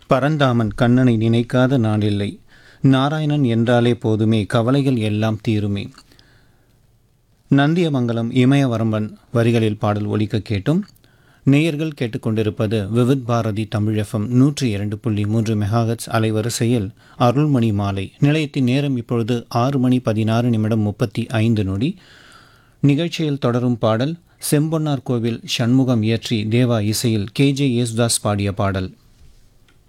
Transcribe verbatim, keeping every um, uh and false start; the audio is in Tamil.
பரந்தாமன் கண்ணனை நினைக்காத நாளில்லை. நாராயணன் என்றாலே போதுமே, கவலைகள் எல்லாம் தீருமே. நந்தியமங்கலம் இமயவரம்பன் வரிகளில் பாடல் ஒலிக்க கேட்டும். நேயர்கள் கேட்டுக்கொண்டிருப்பது விவித் பாரதி தமிழ் எஃப்எம் நூற்றி இரண்டு புள்ளி மூன்று மெகாஹெட்ஸ் அலைவரிசையில் அருள்மணி மாலை. நிலையத்தின் நேரம் இப்பொழுது ஆறு மணி பதினாறு நிமிடம் முப்பத்தி ஐந்து நொடி. நிகழ்ச்சியில் தொடரும் பாடல் செம்பொன்னார் கோவில் சண்முகம் இயற்றி தேவா இசையில் கே ஜே யேசுதாஸ் பாடிய பாடல்.